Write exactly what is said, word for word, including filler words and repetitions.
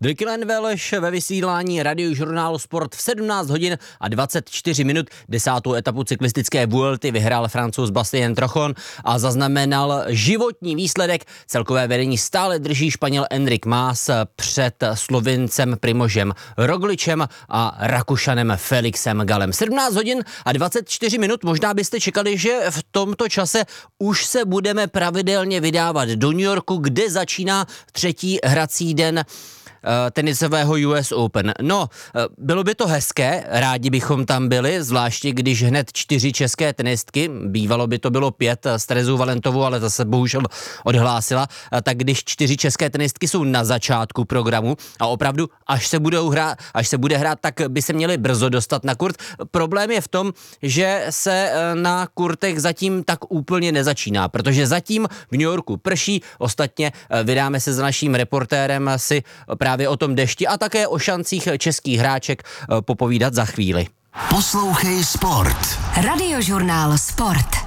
Dylan Welsh ve vysílání radiožurnálu Sport v sedmnáct hodin a dvacet čtyři minut. Desátou etapu cyklistické Vuelty vyhrál Francouz Bastien Trochon a zaznamenal životní výsledek. Celkové vedení stále drží Španěl Enric Mas před Slovincem Primožem Rogličem a Rakušanem Felixem Galem. sedmnáct hodin a dvacet čtyři minut. Možná byste čekali, že v tomto čase už se budeme pravidelně vydávat do New Yorku, kde začíná třetí hrací den tenisového U S Open. No, bylo by to hezké, rádi bychom tam byli, zvláště když hned čtyři české tenistky, bývalo by to bylo pět s Terezou Valentovou, ale ta se bohužel odhlásila, tak když čtyři české tenistky jsou na začátku programu a opravdu, až se budou hrát, až se bude hrát, tak by se měli brzo dostat na kurt. Problém je v tom, že se na kurtech zatím tak úplně nezačíná, protože zatím v New Yorku prší, ostatně vydáme se s naším reportérem si právě o tom dešti a také o šancích českých hráček popovídat za chvíli. Poslouchej Sport. Radiožurnál Sport.